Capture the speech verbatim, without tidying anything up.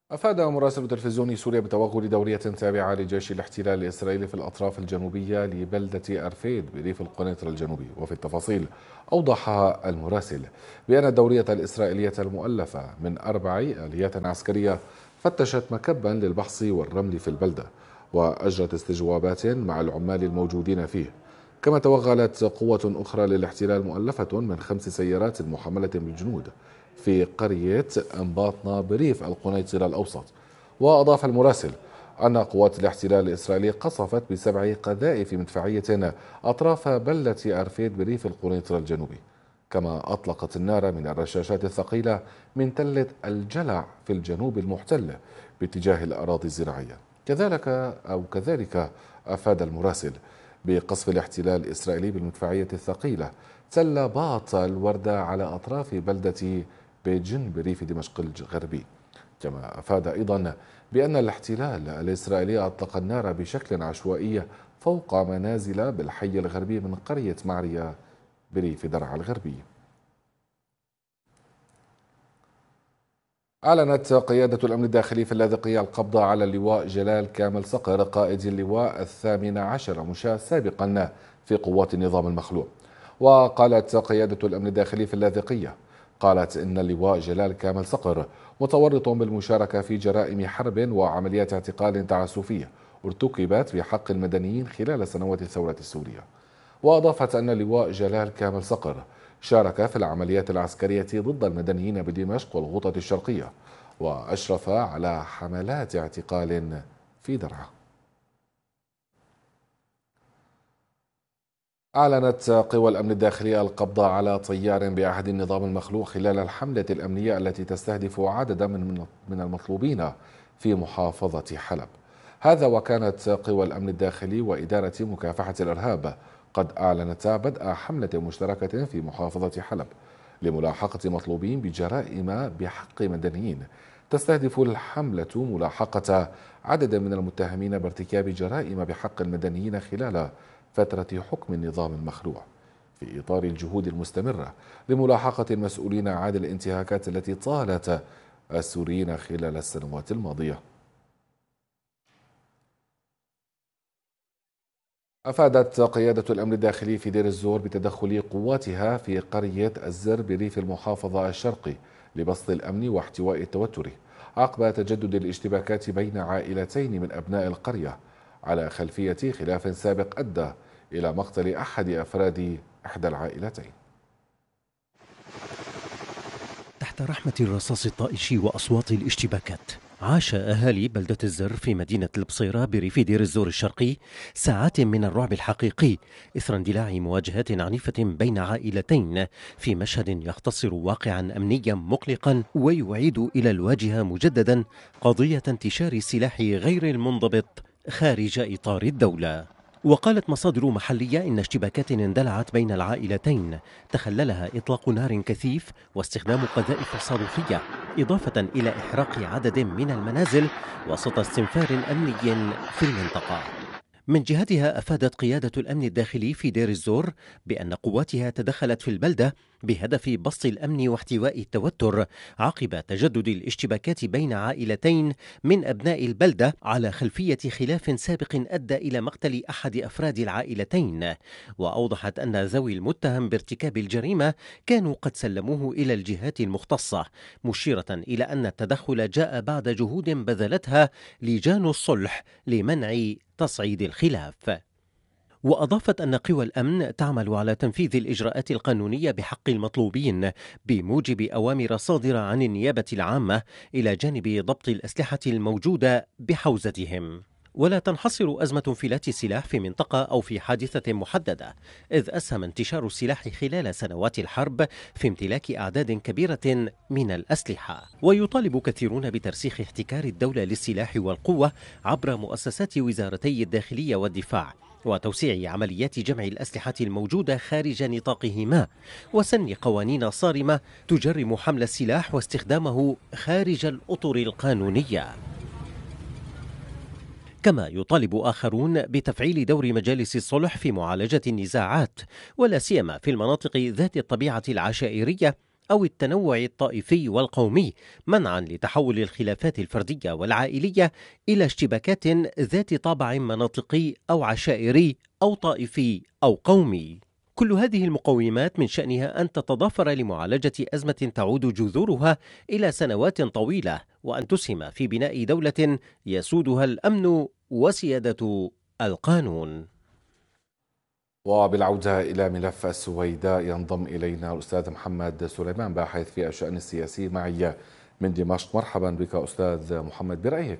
أفاد مراسل تلفزيون سوريا بتوغل دورية تابعة لجيش الاحتلال الإسرائيلي في الأطراف الجنوبية لبلدة أرفيد بريف القنيطرة الجنوبي. وفي التفاصيل أوضح المراسل بأن الدورية الإسرائيلية المؤلفة من أربع آليات عسكرية فتشت مكبا للبحث والرمل في البلدة وأجرت استجوابات مع العمال الموجودين فيه. كما توغلت قوة أخرى للاحتلال مؤلفة من خمس سيارات محملة بالجنود في قرية أنباطنة بريف القنيطرة الأوسط. وأضاف المراسل أن قوات الاحتلال الإسرائيلي قصفت بسبع قذائف مدفعية أطراف بلدة أرفيد بريف القنيطرة الجنوبي، كما أطلقت النار من الرشاشات الثقيلة من تلة الجلع في الجنوب المحتل باتجاه الأراضي الزراعية. كذلك أو كذلك أفاد المراسل بقصف الاحتلال الإسرائيلي بالمدفعية الثقيلة تل باط الوردة على أطراف بلدة بيجن بريف دمشق الغربي. كما أفاد أيضا بأن الاحتلال الإسرائيلي أطلق النار بشكل عشوائي فوق منازل بالحي الغربي من قرية معرية بريف درعا الغربي. أعلنت قيادة الأمن الداخلي في اللاذقية القبض على اللواء جلال كامل صقر قائد اللواء الثامن عشر مشاة سابقا في قوات النظام المخلوع. وقالت قيادة الأمن الداخلي في اللاذقية قالت إن اللواء جلال كامل صقر متورط بالمشاركة في جرائم حرب وعمليات اعتقال تعسفية ارتكبت بحق المدنيين خلال سنوات الثورة السورية. وأضافت أن اللواء جلال كامل صقر شارك في العمليات العسكرية ضد المدنيين بدمشق والغوطة الشرقية وأشرف على حملات اعتقال في درعا. أعلنت قوى الأمن الداخلي القبض على طيار بعهد النظام المخلوع خلال الحملة الأمنية التي تستهدف عددا من من المطلوبين في محافظة حلب. هذا وكانت قوى الأمن الداخلي وإدارة مكافحة الإرهاب قد أعلنتا بدء حملة مشتركة في محافظة حلب لملاحقة مطلوبين بجرائم بحق مدنيين. تستهدف الحملة ملاحقة عدد من المتهمين بارتكاب جرائم بحق المدنيين خلال فترة حكم النظام المخلوع، في إطار الجهود المستمرة لملاحقة المسؤولين عن الانتهاكات التي طالت السوريين خلال السنوات الماضية. أفادت قيادة الأمن الداخلي في دير الزور بتدخل قواتها في قرية الزر بريف المحافظة الشرقي لبسط الأمن واحتواء التوتر عقب تجدد الاشتباكات بين عائلتين من أبناء القرية على خلفية خلاف سابق أدى إلى مقتل أحد أفراد إحدى العائلتين. تحت رحمة الرصاص الطائش وأصوات الاشتباكات، عاش أهالي بلدة الزر في مدينة البصيرة بريف دير الزور الشرقي ساعات من الرعب الحقيقي إثر اندلاع مواجهات عنيفة بين عائلتين في مشهد يختصر واقعا أمنيا مقلقا ويعيد إلى الواجهة مجددا قضية انتشار السلاح غير المنضبط خارج إطار الدولة. وقالت مصادر محلية إن اشتباكات اندلعت بين العائلتين تخللها إطلاق نار كثيف واستخدام قذائف صاروخية، إضافة إلى إحراق عدد من المنازل وسط استنفار أمني في المنطقة. من جهتها أفادت قيادة الأمن الداخلي في دير الزور بأن قواتها تدخلت في البلدة بهدف بسط الأمن واحتواء التوتر عقب تجدد الاشتباكات بين عائلتين من أبناء البلدة على خلفية خلاف سابق أدى إلى مقتل أحد أفراد العائلتين. وأوضحت أن ذوي المتهم بارتكاب الجريمة كانوا قد سلموه إلى الجهات المختصة، مشيرة إلى أن التدخل جاء بعد جهود بذلتها لجان الصلح لمنع تصعيد الخلاف. وأضافت أن قوى الأمن تعمل على تنفيذ الإجراءات القانونية بحق المطلوبين بموجب أوامر صادرة عن النيابة العامة إلى جانب ضبط الأسلحة الموجودة بحوزتهم. ولا تنحصر أزمة انفلات السلاح في منطقة أو في حادثة محددة، إذ أسهم انتشار السلاح خلال سنوات الحرب في امتلاك أعداد كبيرة من الأسلحة. ويطالب كثيرون بترسيخ احتكار الدولة للسلاح والقوة عبر مؤسسات وزارتي الداخلية والدفاع، وتوسيع عمليات جمع الأسلحة الموجودة خارج نطاقهما، وسن قوانين صارمة تجرم حمل السلاح واستخدامه خارج الأطر القانونية. كما يطالب آخرون بتفعيل دور مجالس الصلح في معالجة النزاعات، ولا سيما في المناطق ذات الطبيعة العشائرية أو التنوع الطائفي والقومي، منعا لتحول الخلافات الفردية والعائلية إلى اشتباكات ذات طابع مناطقي أو عشائري أو طائفي أو قومي. كل هذه المقومات من شأنها أن تتضافر لمعالجة أزمة تعود جذورها إلى سنوات طويلة، وأن تسهم في بناء دولة يسودها الأمن وسيادة القانون. وبالعودة إلى ملف السويداء ينضم إلينا الأستاذ محمد سليمان باحث في الشأن السياسي معي من دمشق. مرحبا بك أستاذ محمد. برأيك